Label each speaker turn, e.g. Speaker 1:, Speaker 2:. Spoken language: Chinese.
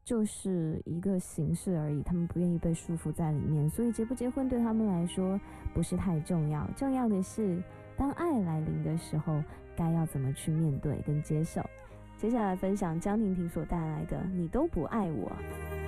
Speaker 1: 就是一个形式而已，他们不愿意被束缚在里面，所以结不结婚对他们来说不是太重要，重要的是当爱来临的时候该要怎么去面对跟接受。接下来分享江婷婷所带来的《你都不爱我》。